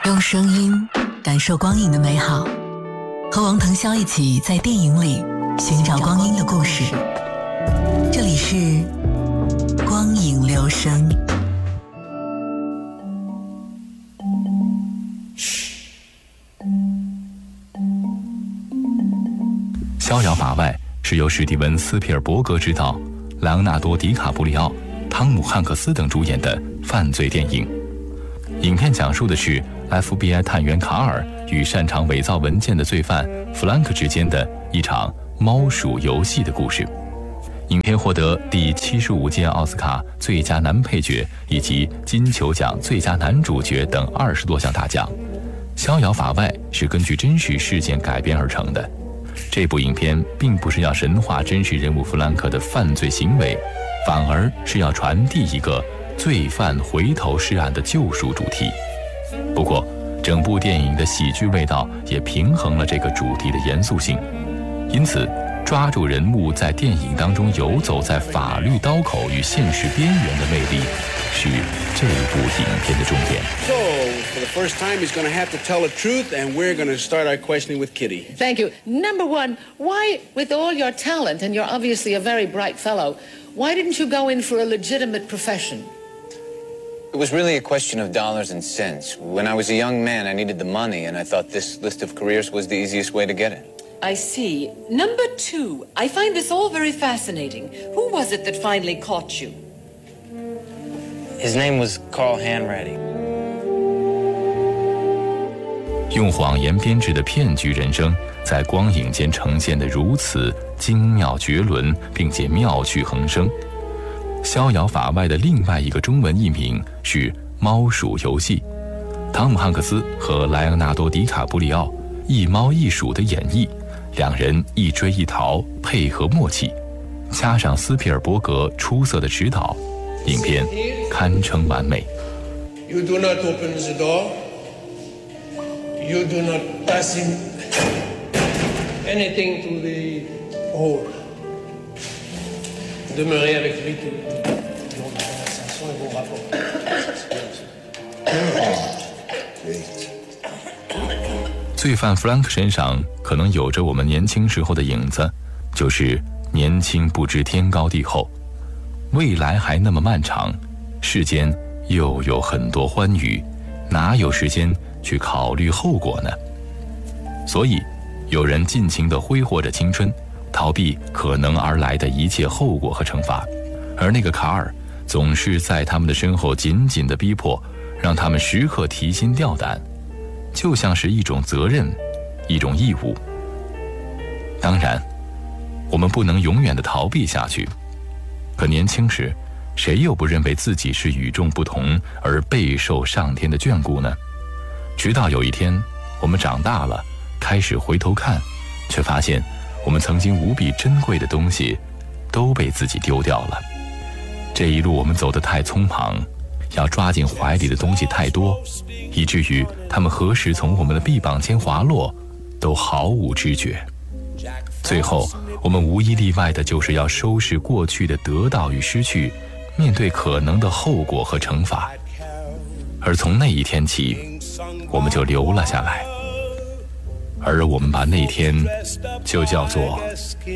用声音感受光影的美好，和王腾霄一起在电影里寻找光阴的故事。这里是光影留声。 逍遥法外是由史蒂文·斯皮尔伯格执导，莱昂纳多·迪卡普里奥、汤姆·汉克斯等主演的犯罪电影。影片讲述的是 FBI 探员卡尔与擅长伪造文件的罪犯弗兰克之间的一场猫鼠游戏的故事。影片获得第75届奥斯卡最佳男配角以及金球奖最佳男主角等20多项大奖。逍遥法外是根据真实事件改编而成的。这部影片并不是要神化真实人物弗兰克的犯罪行为，反而是要传递一个罪犯回头是岸的救赎主题。不过，整部电影的喜剧味道也平衡了这个主题的严肃性，因此抓住人物在电影当中游走在法律刀口与现实边缘的魅力，是这部影片的重点。 So, for the first time, he's going to have to tell the truth, and we're going to start our questioning with Kitty. Thank you. Number one, why, with all your talent, and you're obviously a very bright fellow, why didn't you go in for a legitimate profession? It was really a question of dollars and cents. When I was a young man, I needed the money, and I thought this list of careers was the easiest way to get it. I see. Number two, I find this all very fascinating. Who was it that finally caught you? His name was Carl Hanratty. 用谎言编织的骗局人生，在光影间呈现得如此精妙绝伦，并且妙趣横生。逍遥法外的另外一个中文译名是《猫鼠游戏》，汤姆·汉克斯和莱昂纳多·迪卡普里奥一猫一鼠的演绎，两人一追一逃，配合默契，加上斯皮尔伯格出色的指导，影片堪称完美。 You do not open the door. You do not pass him anything to the hole. Demeurez avec lui tout le long de la conversation et vos rapports. 罪犯弗兰克身上可能有着我们年轻时候的影子，就是年轻不知天高地厚，未来还那么漫长，世间又有很多欢愉，哪有时间去考虑后果呢？所以有人尽情地挥霍着青春，逃避可能而来的一切后果和惩罚，而那个卡尔总是在他们的身后紧紧地逼迫，让他们时刻提心吊胆，就像是一种责任，一种义务。当然，我们不能永远地逃避下去，可年轻时谁又不认为自己是与众不同而备受上天的眷顾呢？直到有一天我们长大了，开始回头看，却发现我们曾经无比珍贵的东西都被自己丢掉了。这一路我们走得太匆忙，要抓紧怀里的东西太多，以至于他们何时从我们的臂膀间滑落都毫无知觉。最后我们无一例外的就是要收拾过去的得到与失去，面对可能的后果和惩罚。而从那一天起，我们就留了下来，而我们把那天就叫做